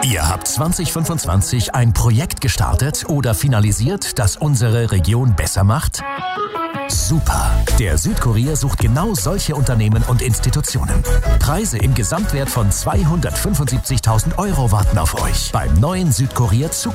Ihr habt 2025 ein Projekt gestartet oder finalisiert, das unsere Region besser macht? Super! Der Südkurier sucht genau solche Unternehmen und Institutionen. Preise im Gesamtwert von 275.000 € warten auf euch beim neuen Südkurier